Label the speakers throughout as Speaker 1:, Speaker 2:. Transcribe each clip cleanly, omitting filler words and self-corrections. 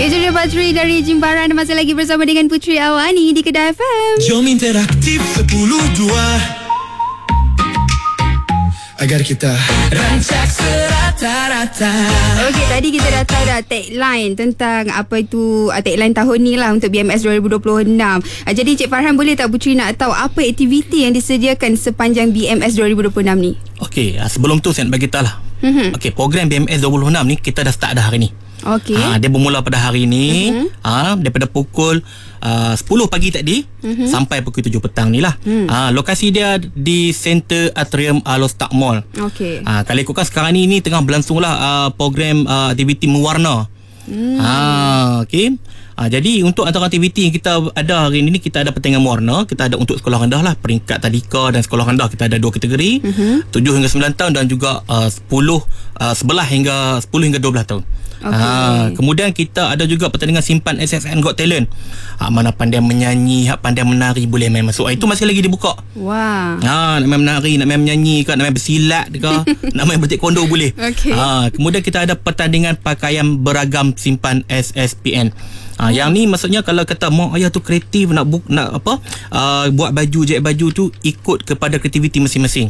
Speaker 1: Itu dia Patri dari Jimbaran. Masih lagi bersama dengan Putri Awani di Kedah FM.
Speaker 2: Jom interaktif 10-2 agar kita rancak serata-rata.
Speaker 1: Okey, tadi kita dah tahu dah tagline tentang apa itu tagline tahun ni lah untuk BMS 2026. Jadi Cik Farhan, boleh tak Putri nak tahu apa aktiviti yang disediakan sepanjang BMS 2026 ni?
Speaker 3: Okey, sebelum tu saya nak bagi tahu lah. Okey, program BMS 2026 ni kita dah start dah hari ni.
Speaker 1: Okey.
Speaker 3: Dia bermula pada hari ni daripada pukul 10 pagi tadi sampai pukul 7 petang ni lah. Lokasi dia di Center Atrium Alostak Mall.
Speaker 1: Okey.
Speaker 3: Kalau ikutkan sekarang ni tengah berlangsung lah program aktiviti mewarna. Okey. Jadi untuk antara aktiviti yang kita ada hari ini, kita ada pertandingan mewarna. Kita ada untuk sekolah rendah lah, peringkat tadika dan sekolah rendah kita ada 2 kategori, 7 hingga 9 tahun dan juga 11 hingga 10 hingga 12 tahun. Kemudian kita ada juga pertandingan simpan SSN Got Talent. Mana pandai menyanyi, pandai menari boleh main masuk. Itu masih lagi dibuka.
Speaker 1: Wah.
Speaker 3: Nak main menari, nak main menyanyi ke, nak main bersilat ke, nak main bertaekwondo boleh.
Speaker 1: Okey.
Speaker 3: Kemudian kita ada pertandingan pakaian beragam simpan SSPN. Yang ni maksudnya kalau kata mak ayah tu kreatif nak buat baju, jahit baju tu ikut kepada kreativiti masing-masing.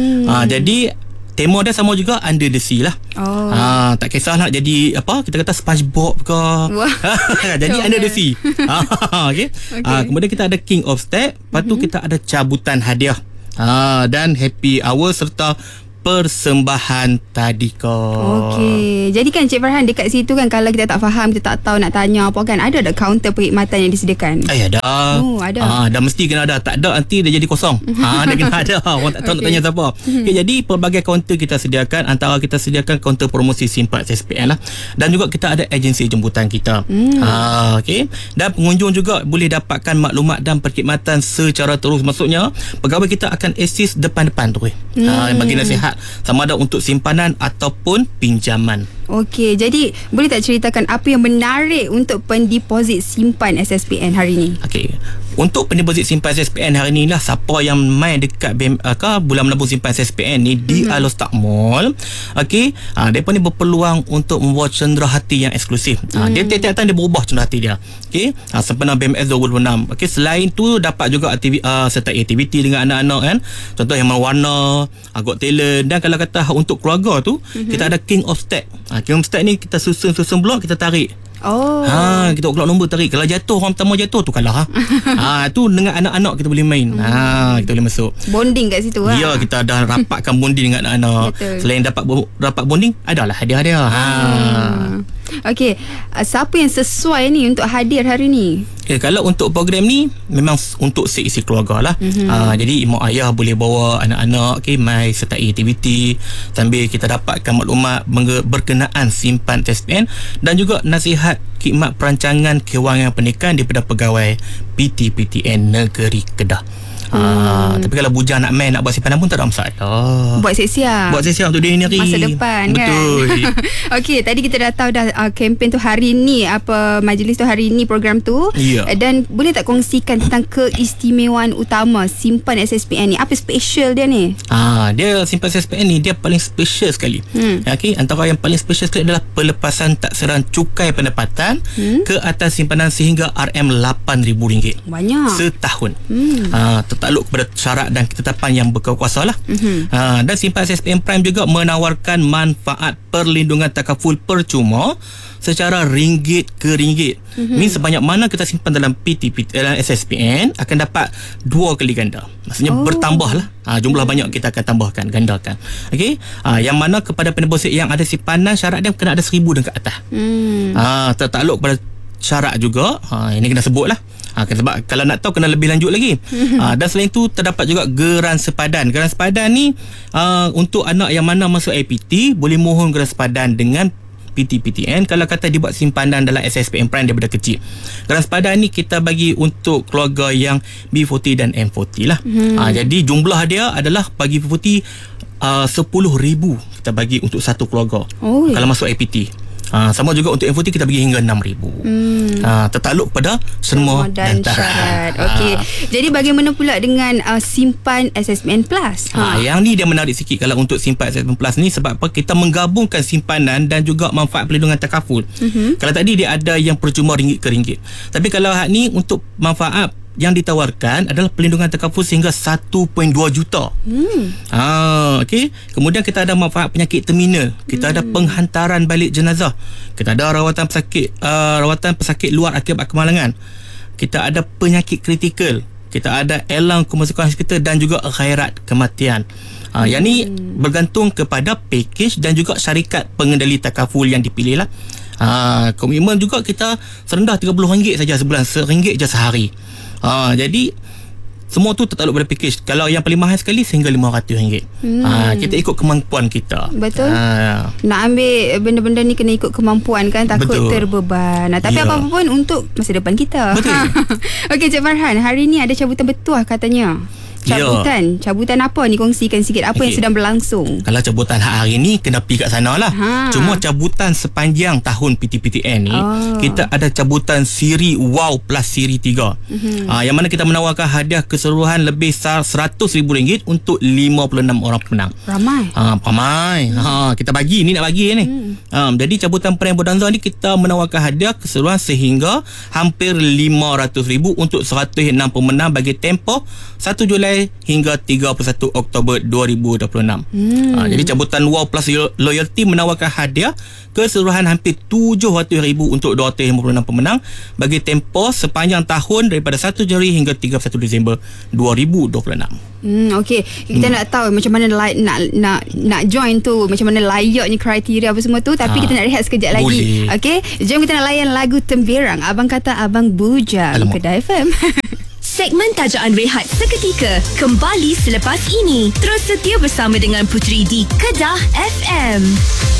Speaker 3: Jadi tema dia sama juga, Under the Sea lah. Tak kisah nak jadi kita kata SpongeBob ke. Jadi Under the Sea. Okay. Kemudian kita ada King of Step. Lepas tu kita ada cabutan hadiah dan happy hour serta persembahan tadika.
Speaker 1: Okey. Jadi kan Cik Farhan, dekat situ kan kalau kita tak faham, kita tak tahu nak tanya apa kan, ada kaunter perkhidmatan yang disediakan?
Speaker 3: Ada.
Speaker 1: Ada.
Speaker 3: Dah mesti kena ada. Tak ada nanti dia jadi kosong. Dia kena ada. Orang tak tahu nak tanya siapa. Okay, jadi pelbagai kaunter kita sediakan. Antara kita sediakan kaunter promosi simpan SSPN lah. Dan juga kita ada agensi jemputan kita. Okay. Dan pengunjung juga boleh dapatkan maklumat dan perkhidmatan secara terus. Maksudnya pegawai kita akan assist depan-depan tu. Bagi nasihat sama ada untuk simpanan ataupun pinjaman.
Speaker 1: Okey, jadi boleh tak ceritakan apa yang menarik untuk pendeposit simpan SSPN hari ni?
Speaker 3: Okey. Untuk pendeposit simpan SSPN hari ni lah, siapa yang main dekat bulan menabung simpan SSPN ni di Alostak Mall, okey, mereka ni berpeluang untuk membawa cenderahati yang eksklusif. Dia tiap-tiap tahun dia berubah cenderahati dia. Okey, sempena BMS 2026. Okey, selain tu dapat juga serta aktiviti dengan anak-anak kan. Contoh yang mewarna, Got Talent, dan kalau kata untuk keluarga tu, kita ada King of Step. King of Step ni kita susun blok, kita tarik. Kita keluar nombor tarik. Kalau jatuh, orang pertama jatuh tu kalah. Tu dengan anak-anak kita boleh main. Kita boleh masuk.
Speaker 1: Bonding kat situ lah.
Speaker 3: Ya, kita dah rapatkan bonding dengan anak-anak.
Speaker 1: Betul.
Speaker 3: Selain dapat bonding, adalah hadiah-hadiah.
Speaker 1: Okey, siapa yang sesuai ni untuk hadir hari ni?
Speaker 3: Kalau untuk program ni memang untuk seisi keluarga lah. Jadi mak ayah boleh bawa anak-anak mai sertai aktiviti sambil kita dapatkan maklumat berkenaan simpan SSPN dan juga nasihat khidmat perancangan kewangan pernikahan daripada pegawai PTPTN Negeri Kedah. Tapi kalau bujang nak main, nak buat simpanan pun tak ada masalah.
Speaker 1: Buat siap-siap
Speaker 3: untuk dia ni hari
Speaker 1: masa depan.
Speaker 3: Betul.
Speaker 1: Kan. Okey, tadi kita dah tahu dah kempen tu hari ni, apa majlis tu hari ni, program tu. Dan boleh tak kongsikan tentang keistimewaan utama simpan SSPN ni? Apa special dia ni?
Speaker 3: Dia simpan SSPN ni dia paling special sekali. Okey, antara yang paling special sekali adalah pelepasan takseran cukai pendapatan ke atas simpanan sehingga RM8,000
Speaker 1: banyak
Speaker 3: setahun. Tertakluk kepada syarat dan ketetapan yang berkuasa lah. Dan simpan SSPN Prime juga menawarkan manfaat perlindungan takaful percuma secara ringgit ke ringgit. Means sebanyak mana kita simpan dalam dalam SSPN akan dapat 2 kali ganda. Maksudnya bertambah lah. Jumlah banyak kita akan tambahkan, gandakan. Okey. Yang mana kepada pendeposit yang ada simpanan, syarat dia kena ada 1,000 dan ke atas. Tertakluk kepada syarat juga. Ini kena sebut lah. Sebab kalau nak tahu kena lebih lanjut lagi. Dan selain itu terdapat juga geran sepadan. Geran sepadan ni untuk anak yang mana masuk APT boleh mohon geran sepadan dengan PTPTN kalau kata dibuat simpanan dalam SSPN Prime daripada kecil. Geran sepadan ni kita bagi untuk keluarga yang B40 dan M40 lah. Jadi jumlah dia adalah bagi B40 10,000 kita bagi untuk satu keluarga kalau masuk APT. Sama juga untuk MFOT kita bagi hingga 6,000. Tertakluk pada semua
Speaker 1: dan syarat. Okey. Jadi bagaimana pula dengan simpan Assessment Plus?
Speaker 3: Yang ni dia menarik sikit kalau untuk simpan Assessment Plus ni, sebab apa? Kita menggabungkan simpanan dan juga manfaat perlindungan takaful. Kalau tadi dia ada yang percuma ringgit ke ringgit, tapi kalau hak ni untuk manfaat yang ditawarkan adalah perlindungan takaful sehingga 1.2 juta. Okey. Kemudian kita ada manfaat penyakit terminal, kita ada penghantaran balik jenazah, kita ada rawatan pesakit luar akibat kemalangan, kita ada penyakit kritikal, kita ada elang kemaskukan hospital dan juga akhirat kematian. Yang ni bergantung kepada pakej dan juga syarikat pengendali takaful yang dipilih lah. Komitmen juga kita serendah RM30 saja sebulan, RM1 je sehari. Jadi semua tu tertakluk pada pakej. Kalau yang paling mahal sekali sehingga RM500. Kita ikut kemampuan kita.
Speaker 1: Betul. Nak ambil benda-benda ni kena ikut kemampuan kan, takut terbeban. Tapi apa-apa pun untuk masa depan kita.
Speaker 3: Betul.
Speaker 1: Okey Cik Farhan, hari ni ada cabutan bertuah katanya. Cabutan apa ni, kongsikan sikit apa yang sedang berlangsung. Kalau
Speaker 3: cabutan hari ni kena pergi kat sana lah. Cuma cabutan sepanjang tahun PTPTN ni kita ada cabutan siri Wow Plus siri 3. Yang mana kita menawarkan hadiah keseluruhan lebih RM100,000 untuk 56 orang pemenang. Ramai. Kita bagi ni, nak bagi ni. Jadi cabutan Prime Bonanza ni kita menawarkan hadiah keseluruhan sehingga hampir RM500,000 untuk 106 pemenang bagi tempoh 1 Julai hingga 31 Oktober 2026. Jadi cabutan Wow Plus Loyalty menawarkan hadiah keseluruhan hampir RM700,000 untuk 256 pemenang bagi tempoh sepanjang tahun daripada 1 Januari hingga 31 Disember 2026.
Speaker 1: Okey, kita nak tahu macam mana nak join tu, macam mana layaknya kriteria apa semua tu, tapi kita nak rehat sekejap lagi. Okey, jom kita nak layan lagu Temberang, Abang Kata Abang Bujang, Kedah FM.
Speaker 4: Segmen Tajaan Rehat seketika kembali selepas ini. Terus setia bersama dengan Puteri di Kedah FM.